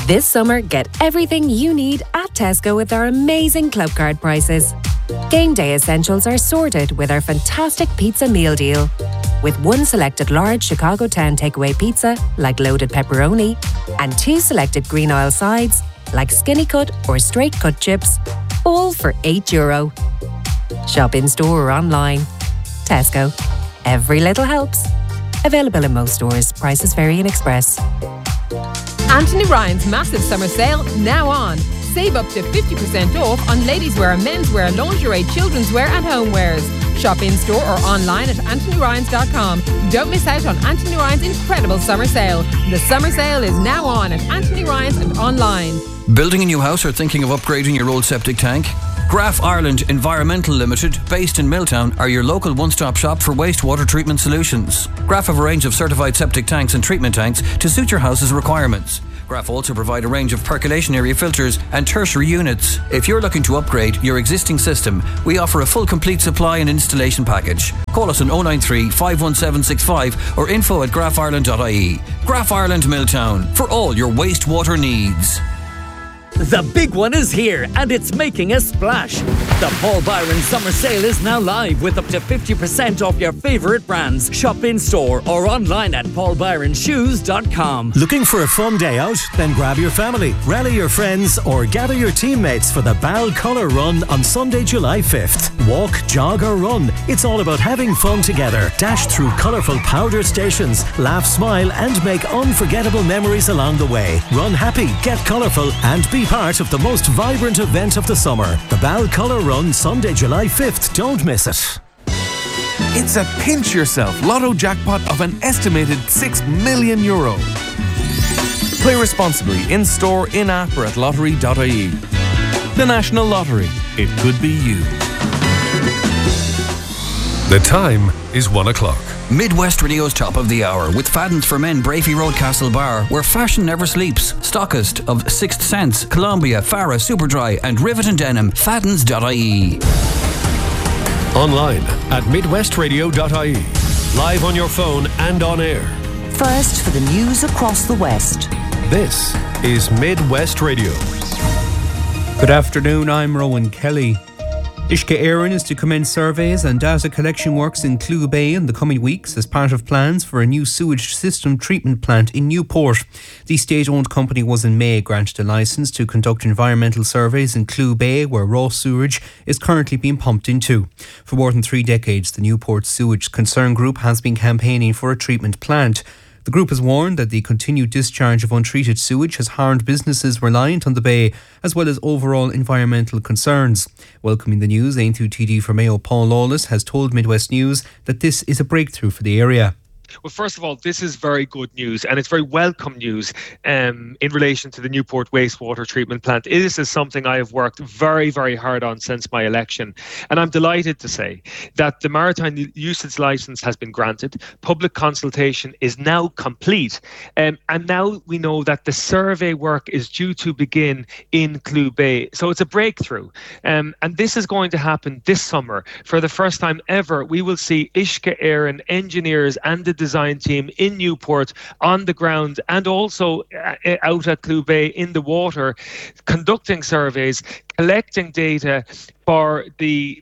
This summer, get everything you need at Tesco with our amazing club card prices. Game day essentials are sorted with our fantastic pizza meal deal. With one selected large Chicago Town takeaway pizza, like loaded pepperoni, and 2 selected green oil sides, like skinny cut or straight cut chips, all for €8. Shop in store or online. Tesco. Every little helps. Available in most stores. Prices vary in Express. Anthony Ryan's massive summer sale now on. Save up to 50% off on ladies' wear, men's wear, lingerie, children's wear and homewares. Shop in store or online at anthonyryans.com. Don't miss out on Anthony Ryan's incredible summer sale. The summer sale is now on at Anthony Ryan's and online. Building a new house or thinking of upgrading your old septic tank? Graf Ireland Environmental Limited, based in Milltown, are your local one-stop shop for wastewater treatment solutions. Graf have a range of certified septic tanks and treatment tanks to suit your house's requirements. Graf also provide a range of percolation area filters and tertiary units. If you're looking to upgrade your existing system, we offer a full complete supply and installation package. Call us on 093 51765 or info@grafireland.ie. Graf Ireland Milltown, for all your wastewater needs. The big one is here and it's making a splash. The Paul Byron Summer Sale is now live with up to 50% off your favourite brands. Shop in store or online at paulbyronshoes.com. Looking for a fun day out? Then grab your family, rally your friends or gather your teammates for the Bal Colour Run on Sunday, July 5th. Walk, jog or run. It's all about having fun together. Dash through colourful powder stations, laugh, smile and make unforgettable memories along the way. Run happy, get colourful and be part of the most vibrant event of the summer. The Bal Colour Run, Sunday, July 5th. Don't miss it. It's a pinch yourself lotto jackpot of an estimated €6 million. Play responsibly in store, in app or at lottery.ie. The National Lottery. It could be you. The time is 1 o'clock. Midwest Radio's top of the hour with Fadden's for Men, Brafey Road, Castlebar, where fashion never sleeps. Stockist of Sixth Sense, Columbia, Farah, Superdry and Rivet and Denim. Faddens.ie. Online at midwestradio.ie. Live on your phone and on air. First for the news across the West. This is Midwest Radio. Good afternoon, I'm Rowan Kelly. Uisce Éireann is to commence surveys and data collection works in Clew Bay in the coming weeks as part of plans for a new sewage system treatment plant in Newport. The state-owned company was in May granted a licence to conduct environmental surveys in Clew Bay, where raw sewage is currently being pumped into. For more than 3 decades, the Newport Sewage Concern Group has been campaigning for a treatment plant. The group has warned that the continued discharge of untreated sewage has harmed businesses reliant on the bay, as well as overall environmental concerns. Welcoming the news, Aontú TD for Mayo Paul Lawless has told Midwest News that this is a breakthrough for the area. Well, first of all, this is very good news and it's very welcome news in relation to the Newport wastewater treatment plant. This is something I have worked very, very hard on since my election. And I'm delighted to say that the maritime usage licence has been granted. Public consultation is now complete. And now we know that the survey work is due to begin in Clew Bay. So it's a breakthrough. And this is going to happen this summer. For the first time ever, we will see Uisce Éireann engineers and the design team in Newport on the ground and also out at Clew Bay in the water, conducting surveys, collecting data for the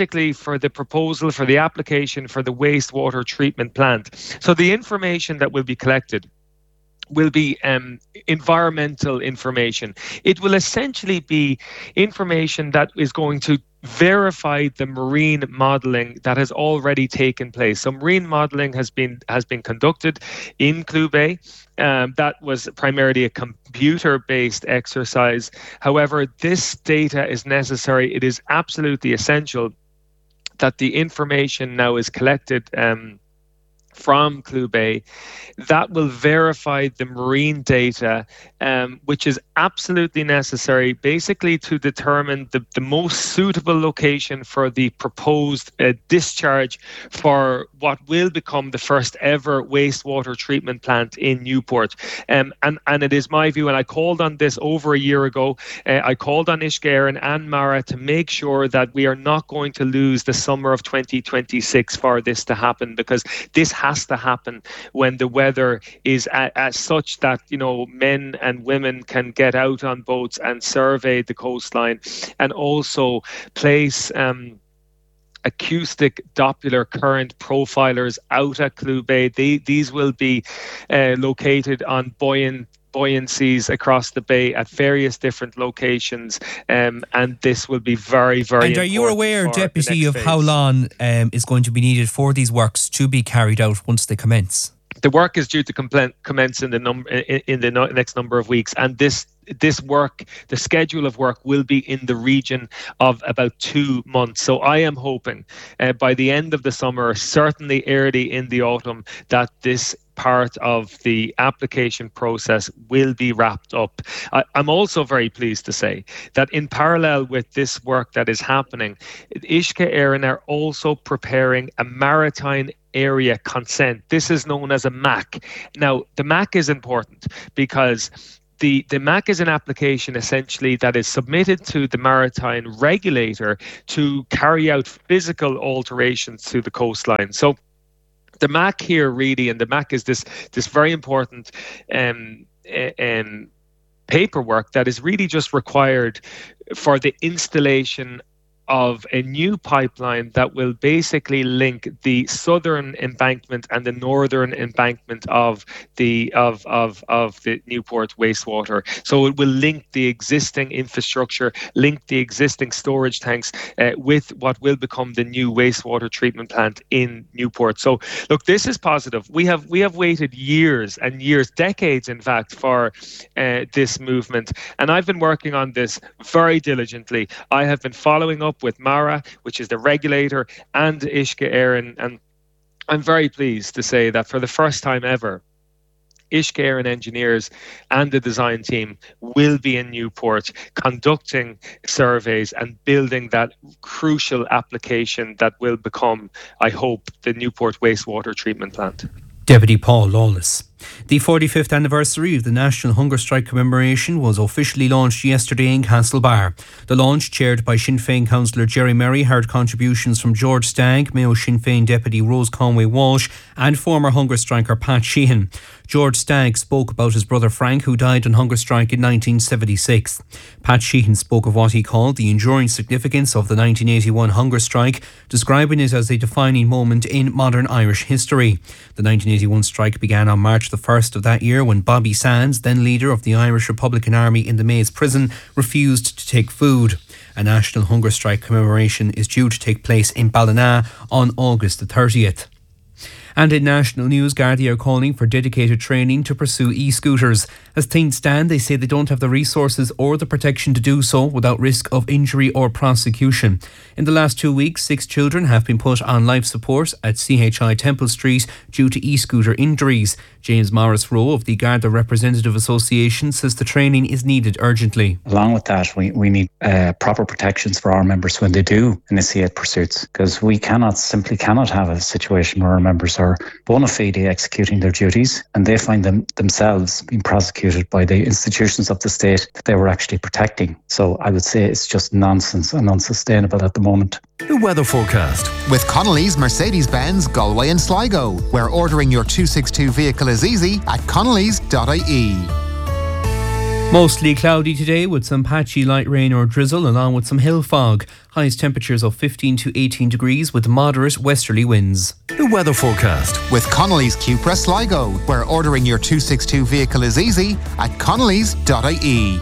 proposal, for the application for the wastewater treatment plant. So the information that will be collected will be environmental information. It will essentially be information that is going to verify the marine modelling that has already taken place. So marine modelling has been conducted in Clew Bay. That was primarily a computer-based exercise. However, this data is necessary. It is absolutely essential that the information now is collected from Clew Bay that will verify the marine data, which is absolutely necessary basically to determine the most suitable location for the proposed discharge for what will become the first ever wastewater treatment plant in Newport. And it is my view, and I called on this over a year ago, I called on Uisce Éireann and Mara to make sure that we are not going to lose the summer of 2026 for this to happen, because this has to happen when the weather is as such that, men and women can get out on boats and survey the coastline, and also place acoustic Doppler current profilers out at Clew Bay. These will be located on buoyancies across the bay at various different locations, and this will be very, very important. And are you aware, Deputy, of how long is going to be needed for these works to be carried out once they commence? The work is due to commence in the next number of weeks, and this work, the schedule of work, will be in the region of about 2 months. So I am hoping by the end of the summer, certainly early in the autumn, that this part of the application process will be wrapped up. I'm also very pleased to say that in parallel with this work that is happening, Uisce Éireann are also preparing a maritime area consent. This is known as a MAC. Now, the MAC is important because the MAC is an application essentially that is submitted to the maritime regulator to carry out physical alterations to the coastline. So the MAC here really, and the MAC is this very important paperwork that is really just required for the installation of a new pipeline that will basically link the southern embankment and the northern embankment of the Newport wastewater. So it will link the existing infrastructure, link the existing storage tanks with what will become the new wastewater treatment plant in Newport. So look, this is positive. We have waited years and years, decades in fact, for this movement, and I've been working on this very diligently. I have been following up with MARA, which is the regulator, and Uisce Éireann, and I'm very pleased to say that for the first time ever, Uisce Éireann engineers and the design team will be in Newport conducting surveys and building that crucial application that will become, I hope, the Newport wastewater treatment plant. Deputy Paul Lawless. The 45th anniversary of the National Hunger Strike commemoration was officially launched yesterday in Castlebar. The launch, chaired by Sinn Féin councillor Jerry Merry, heard contributions from George Stagg, Mayo Sinn Féin deputy Rose Conway Walsh and former hunger striker Pat Sheehan. George Stagg spoke about his brother Frank, who died on hunger strike in 1976. Pat Sheehan spoke of what he called the enduring significance of the 1981 hunger strike, describing it as a defining moment in modern Irish history. The 1981 strike began on March the 1st of that year when Bobby Sands, then leader of the Irish Republican Army in the Maze prison, refused to take food. A national hunger strike commemoration is due to take place in Ballina on August the 30th. And in national news, Gardaí are calling for dedicated training to pursue e-scooters. As things stand, they say they don't have the resources or the protection to do so without risk of injury or prosecution. In the last 2 weeks, 6 children have been put on life support at CHI Temple Street due to e-scooter injuries. James Morris Rowe of the Garda Representative Association says the training is needed urgently. Along with that, we need proper protections for our members when they do initiate pursuits, because we simply cannot have a situation where our members are bona fide executing their duties and they find themselves being prosecuted by the institutions of the state that they were actually protecting. So I would say it's just nonsense and unsustainable at the moment. The weather forecast with Connolly's Mercedes-Benz Galway and Sligo, where ordering your 262 vehicle is easy at connellys.ie. Mostly cloudy today with some patchy light rain or drizzle along with some hill fog. Highest temperatures of 15 to 18 degrees with moderate westerly winds. The weather forecast with Connolly's Cupra Sligo, where ordering your 262 vehicle is easy at connellys.ie.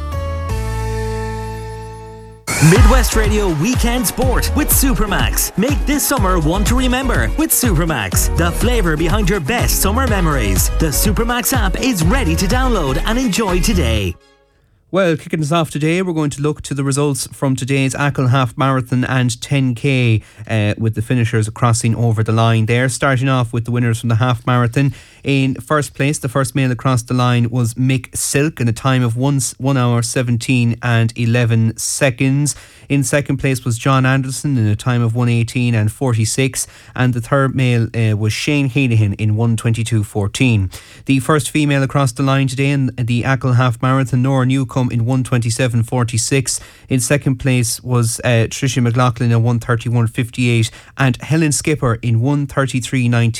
Midwest Radio Weekend Sport with Supermax. Make this summer one to remember with Supermax, the flavour behind your best summer memories. The Supermax app is ready to download and enjoy today. Well, kicking us off today, we're going to look to the results from today's Achill Half Marathon and 10K with the finishers crossing over the line there. Starting off with the winners from the Half Marathon. In first place, the first male across the line was Mick Silk in a time of 1 hour 17 and 11 seconds. In second place was John Anderson in a time of 1:18 and 46. And the third male was Shane Hanahan in 1:22.14. The first female across the line today in the Achill Half Marathon, Nora Newcomb, in 1:27.46. In second place was Tricia McLaughlin in 1:31.58 and Helen Skipper in 1:33.19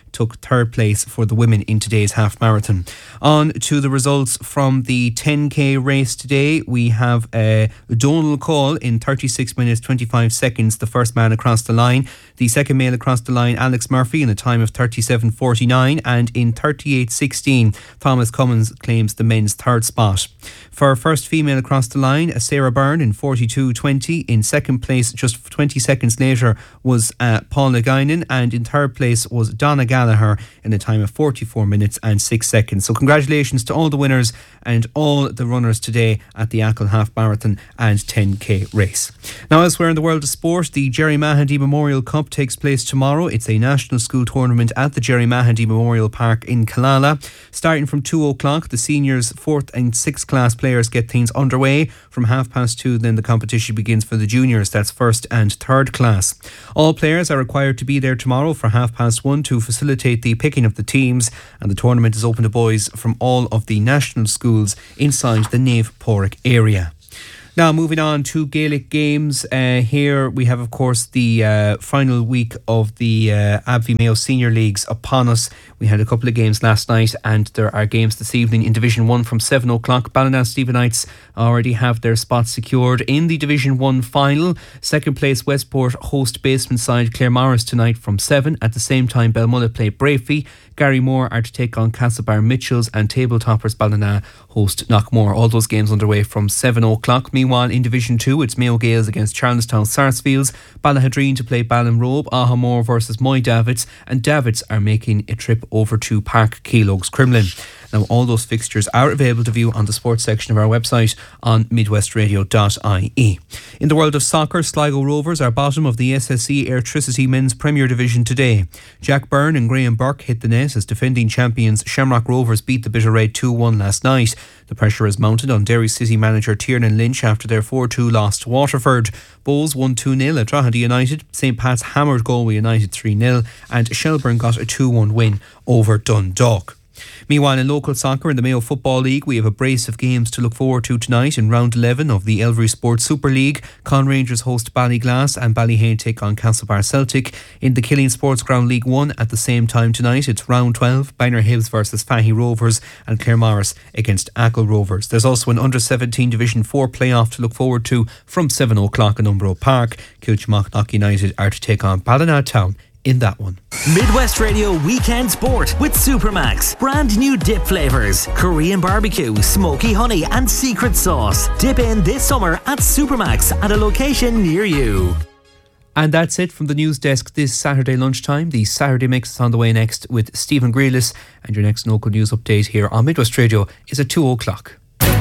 took third place for the women in today's half marathon. On to the results from the 10k race today. We have Donald Cole in 36 minutes 25 seconds, the first man across the line. The second male across the line, Alex Murphy, in a time of 37.49, and in 38.16, Thomas Cummins claims the men's third spot. For first female across the line, Sarah Byrne in 42.20. In second place, just 20 seconds later, was Paula Guinan, and in third place was Donna Gallagher in a time of 44 minutes and 6 seconds. So congratulations to all the winners and all the runners today at the Achill Half Marathon and 10k race. Now, elsewhere in the world of sport, the Jerry Mahoney Memorial Cup takes place tomorrow. It's a national school tournament at the Jerry Mahoney Memorial Park in Killala. Starting from 2 o'clock, the seniors 4th and 6th class players get things underway. From 2:30, then the competition begins for the juniors, that's 1st and 3rd class. All players are required to be there tomorrow for 1:30 to facilitate the picking of the teams, and the tournament is open to boys from all of the national schools inside the Naomh Pádraig area. Now, moving on to Gaelic games. Here we have, of course, the final week of the Abbey Mayo Senior Leagues upon us. We had a couple of games last night, and there are games this evening in Division 1 from 7 o'clock. Ballina Stephenites already have their spot secured in the Division 1 final. Second place Westport host basement side Claremorris tonight from 7. At the same time, Belmullet play Brafey. Gary Moore are to take on Castlebar Mitchells, and table toppers Ballina host Knockmore. All those games underway from 7 o'clock. Meanwhile, in Division 2, it's Mayo Gales against Charlestown Sarsfields, Ballahadreen to play Ballinrobe, Ahamore versus Moy Davids, and Davids are making a trip over to Park Keelogs Crumlin. Now, all those fixtures are available to view on the sports section of our website on midwestradio.ie. In the world of soccer, Sligo Rovers are bottom of the SSE Airtricity Men's Premier Division today. Jack Byrne and Graham Burke hit the net as defending champions Shamrock Rovers beat the Bitter Red 2-1 last night. The pressure is mounted on Derry City manager Tiernan Lynch after their 4-2 loss to Waterford. Bowes won 2-0 at Drogheda United, St Pat's hammered Galway United 3-0, and Shelburne got a 2-1 win over Dundalk. Meanwhile, in local soccer in the Mayo Football League, we have a brace of games to look forward to tonight. In round 11 of the Elvery Sports Super League, Con Rangers host Ballyglass and Ballyhane take on Castlebar Celtic. In the Killeen Sports Ground League 1 at the same time tonight, it's round 12, Bangor Hills versus Fahy Rovers and Claremorris against Achill Rovers. There's also an under-17 Division 4 playoff to look forward to from 7 o'clock in Umbro Park. Kilchmock United are to take on Ballina Town in that one. Midwest Radio Weekend Sport with Supermax. Brand new dip flavours: Korean barbecue, smoky honey and secret sauce. Dip in this summer at Supermax at a location near you. And that's it from the news desk this Saturday lunchtime. The Saturday Mix is on the way next with Stephen Grealis, and your next local news update here on Midwest Radio is at 2 o'clock.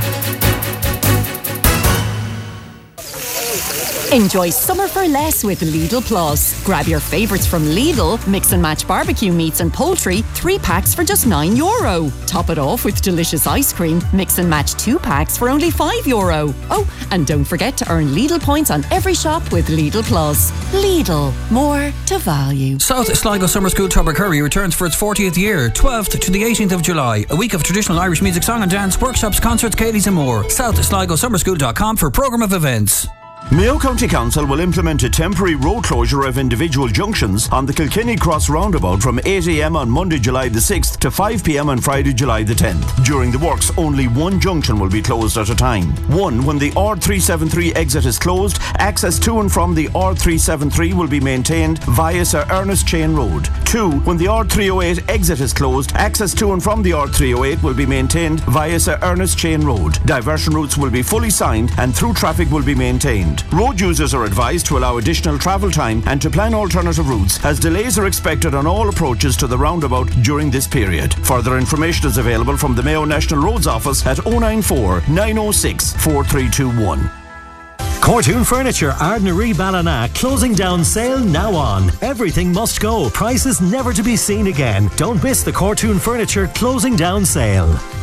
Enjoy summer for less with Lidl Plus. Grab your favourites from Lidl, mix and match barbecue meats and poultry, 3 packs for just €9. Top it off with delicious ice cream, mix and match 2 packs for only €5. Oh, and don't forget to earn Lidl points on every shop with Lidl Plus. Lidl, more to value. South Sligo Summer School Tubbercurry returns for its 40th year, 12th to the 18th of July. A week of traditional Irish music, song and dance, workshops, concerts, Katie's and more. SouthSligoSummerSchool.com for programme of events. Mayo County Council will implement a temporary road closure of individual junctions on the Kilkenny Cross roundabout from 8 a.m. on Monday, July the 6th to 5 p.m. on Friday, July the 10th. During the works, only one junction will be closed at a time. 1. When the R373 exit is closed, access to and from the R373 will be maintained via Sir Ernest Chain Road. 2. When the R308 exit is closed, access to and from the R308 will be maintained via Sir Ernest Chain Road. Diversion routes will be fully signed and through traffic will be maintained. Road users are advised to allow additional travel time and to plan alternative routes, as delays are expected on all approaches to the roundabout during this period. Further information is available from the Mayo National Roads Office at 094 906 4321. Cortoon Furniture, Ardnaree Ballina, closing down sale now on. Everything must go. Prices never to be seen again. Don't miss the Cortoon Furniture closing down sale.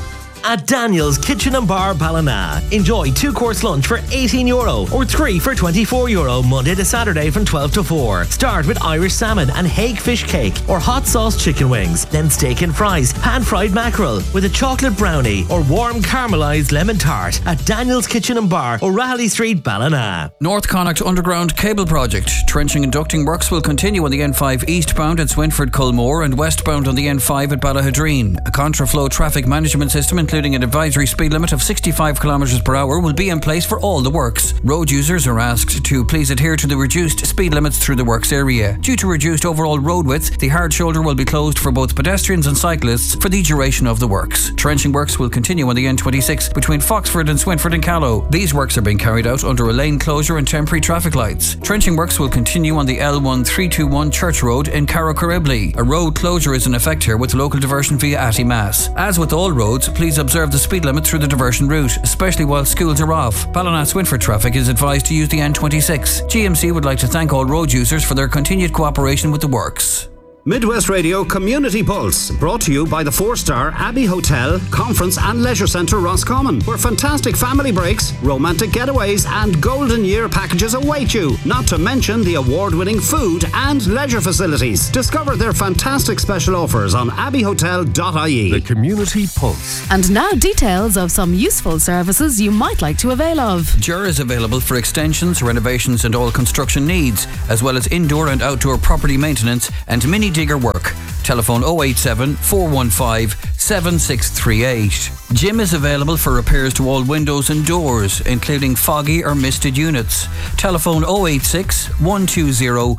at Daniel's Kitchen and Bar Ballina. Enjoy 2-course lunch for €18 or 3 for €24 Monday to Saturday from 12 to 4. Start with Irish salmon and hake fish cake or hot sauce chicken wings, then steak and fries, pan-fried mackerel with a chocolate brownie or warm caramelised lemon tart at Daniel's Kitchen and Bar, O'Reilly Street, Ballina. North Connacht Underground Cable Project. Trenching and ducting works will continue on the N5 eastbound at Swinford Culmore and westbound on the N5 at Ballahadreen. A contraflow traffic management system, including an advisory speed limit of 65 km per hour, will be in place for all the works. Road users are asked to please adhere to the reduced speed limits through the works area. Due to reduced overall road width, the hard shoulder will be closed for both pedestrians and cyclists for the duration of the works. Trenching works will continue on the N26 between Foxford and Swinford and Callow. These works are being carried out under a lane closure and temporary traffic lights. Trenching works will continue on the L1321 Church Road in Carrocuribly. A road closure is in effect here with local diversion via Atty Mass. As with all roads, please observe the speed limit through the diversion route, especially while schools are off. Ballina-Swinford traffic is advised to use the N26. GMC would like to thank all road users for their continued cooperation with the works. Midwest Radio Community Pulse, brought to you by the 4-star Abbey Hotel, Conference and Leisure Centre Roscommon, where fantastic family breaks, romantic getaways and golden year packages await you, not to mention the award-winning food and leisure facilities. Discover their fantastic special offers on abbeyhotel.ie. The Community Pulse. And now details of some useful services you might like to avail of. JUR is available for extensions, renovations and all construction needs, as well as indoor and outdoor property maintenance and mini digger work. Telephone 087 415 7638. Jim is available for repairs to all windows and doors, including foggy or misted units. Telephone 086 120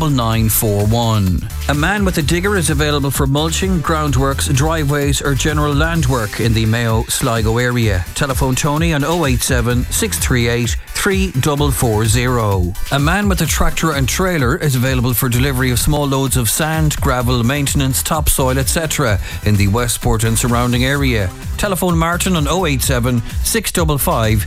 9941. A man with a digger is available for mulching, groundworks, driveways or general land work in the Mayo Sligo area. Telephone Tony on 087 638 3440. A man with a tractor and trailer is available for delivery of small loads of sand, gravel, maintenance, topsoil, etc. in the Westport and surrounding area. Telephone Martin on 087 655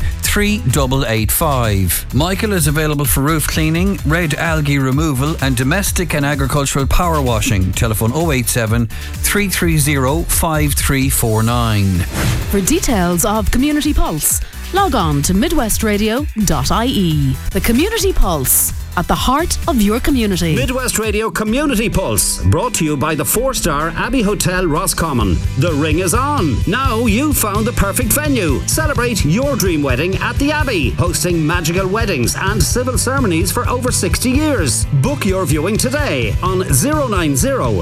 3885. Michael is available for roof cleaning, red algae removal and domestic and agricultural power washing. Telephone 087 330 5349. For details of Community Pulse, log on to midwestradio.ie. The Community Pulse, at the heart of your community. Midwest Radio Community Pulse, brought to you by the 4-star Abbey Hotel Roscommon. The ring is on. Now you've found the perfect venue. Celebrate your dream wedding at the Abbey, hosting magical weddings and civil ceremonies for over 60 years. Book your viewing today on 090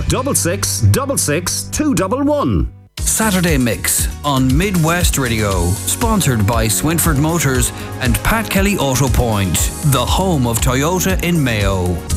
6666 211. Saturday Mix on Midwest Radio, sponsored by Swinford Motors and Pat Kelly Auto Point, the home of Toyota in Mayo.